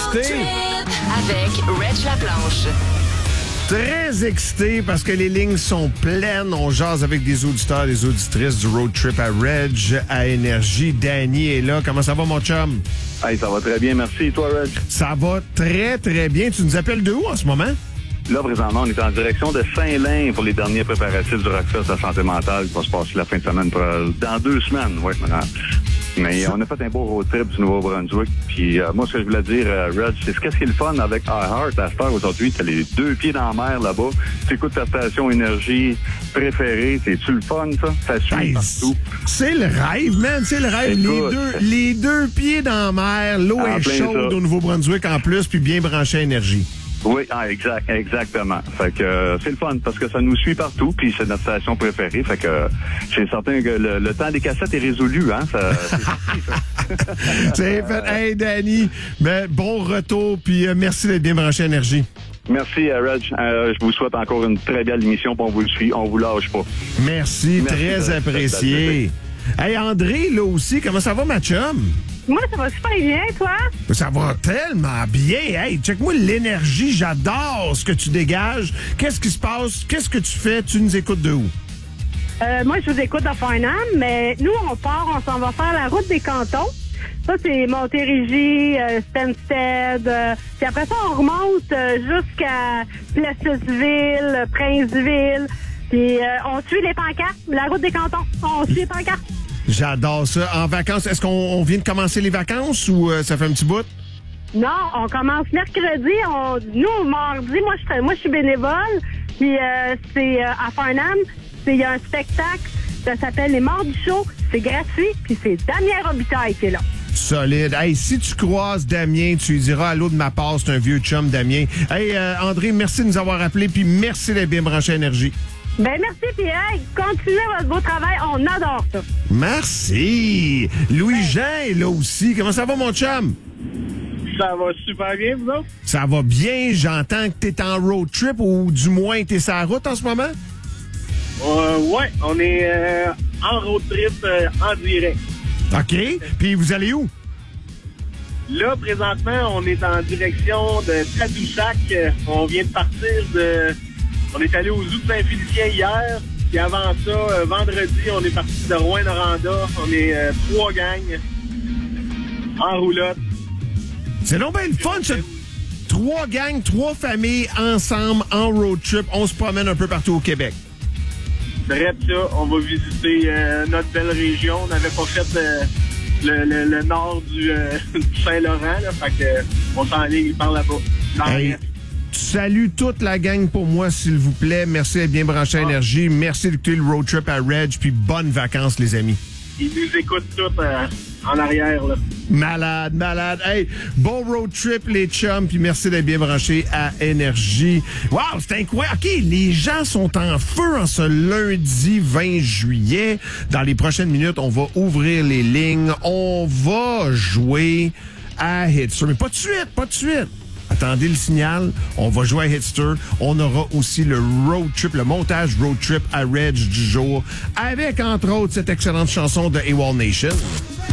excité. Avec Reg Laplanche. Très excité parce que les lignes sont pleines. On jase avec des auditeurs, des auditrices du Road Trip à Reg, à Énergie. Danny est là. Comment ça va, mon chum? Hey, ça va très bien, merci. Et toi, Reg? Ça va très, très bien. Tu nous appelles de où en ce moment? Là, présentement, on est en direction de Saint-Lin pour les derniers préparatifs du Rockfest de la santé mentale qui va se passer la fin de semaine, dans 2 semaines. Oui, maintenant. Mais on a fait un beau road trip du Nouveau-Brunswick. Puis moi, ce que je voulais dire, Reg, c'est qu'est-ce qui est le fun avec iHeart à cette heure aujourd'hui? T'as les 2 pieds dans la mer là-bas. Tu écoutes ta station énergie préférée. C'est-tu le fun, ça? Ça suit partout. C'est le rêve, man. C'est le rêve. Écoute, les deux pieds dans la mer. L'eau est chaude au Nouveau-Brunswick en plus, puis bien branché à énergie. Oui, exactement. Fait que c'est le fun parce que ça nous suit partout, puis c'est notre station préférée. Fait que c'est certain que le temps des cassettes est résolu, hein. C'est parti, ça. C'est fait. Hey, Danny, ben, bon retour, puis merci d'être bien branché à énergie. Merci, Reg. Je vous souhaite encore une très belle émission, puis on vous le suit, on vous lâche pas. Merci très apprécié. Hey, André, là aussi, comment ça va, ma chum? Moi, ça va super bien, toi? Ça va tellement bien. Hey, check-moi l'énergie. J'adore ce que tu dégages. Qu'est-ce qui se passe? Qu'est-ce que tu fais? Tu nous écoutes de où? Moi, je vous écoute de Farnham, mais nous, on s'en va faire la route des cantons. Ça, c'est Montérégie, Stansted. Puis après ça, on remonte jusqu'à Plessisville, Princeville. Puis on suit les pancartes. La route des cantons. On suit les pancartes. J'adore ça. En vacances, est-ce qu'on vient de commencer les vacances ou ça fait un petit bout? Non, on commence mercredi. Nous, mardi, moi, je suis bénévole. Puis c'est à Farnham. Il y a un spectacle. Ça s'appelle Les Morts du Show. C'est gratuit. Puis c'est Damien Robitaille qui est là. Solide. Hey, si tu croises Damien, tu lui diras allô de ma part. C'est un vieux chum, Damien. Hey, André, merci de nous avoir appelés. Puis merci d'être bien branché à énergie. Ben merci, puis hey, continuez votre beau travail, on adore ça. Merci. Louis-Jean est là aussi. Comment ça va, mon chum? Ça va super bien, vous autres? Ça va bien. J'entends que t'es en road trip ou du moins t'es sur la route en ce moment? Ouais, on est en road trip en direct. OK. Puis vous allez où? Là, présentement, on est en direction de Tadoussac. On vient de partir de... On est allé au zoo de Saint-Félicien hier. Puis avant ça, vendredi, on est parti de Rouyn-Noranda. On est 3 gangs en roulotte. C'est donc bien le fun, ça. 3 gangs, 3 familles ensemble en road trip. On se promène un peu partout au Québec. Bref, ça, on va visiter notre belle région. On n'avait pas fait le nord du Saint-Laurent. Là, fait que on s'enligne par là-bas. Hey. Salut toute la gang pour moi, s'il vous plaît. Merci d'être bien branché à énergie. Merci d'écouter le road trip à Reg, puis bonnes vacances, les amis. Ils nous écoutent tous en arrière, là. Malade. Hey, bon road trip, les chums, puis merci d'être bien branché à énergie. Wow, c'est incroyable. OK, les gens sont en feu en ce lundi 20 juillet. Dans les prochaines minutes, on va ouvrir les lignes. On va jouer à Hitster. Mais pas de suite. Attendez le signal. On va jouer à Hitster. On aura aussi le road trip, le montage road trip à Reg du jour, avec entre autres cette excellente chanson de AWOL Nation.